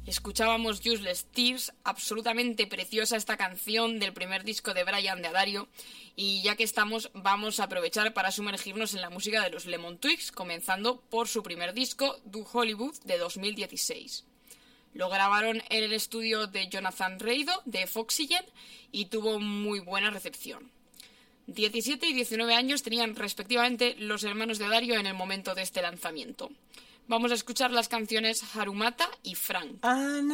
Escuchábamos Useless Tears, absolutamente preciosa esta canción del primer disco de Brian de Addario, y ya que estamos, vamos a aprovechar para sumergirnos en la música de los Lemon Twigs, comenzando por su primer disco, Do Hollywood, de 2016. Lo grabaron en el estudio de Jonathan Reido, de Foxygen, y tuvo muy buena recepción. 17 y 19 años tenían respectivamente los hermanos de Addario en el momento de este lanzamiento. Vamos a escuchar las canciones Harumata y Frank.